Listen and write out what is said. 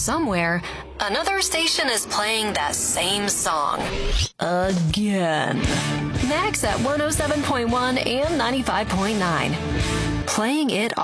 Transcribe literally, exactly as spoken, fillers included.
somewhere, another station is playing that same song. Again. Max at one oh seven point one and ninety-five point nine. Playing it